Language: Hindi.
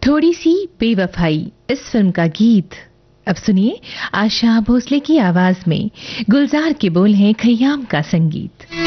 थोड़ी सी बेवफाई इस फिल्म का गीत। अब सुनिए आशा भोसले की आवाज में, गुलजार के बोल हैं, खयाम का संगीत।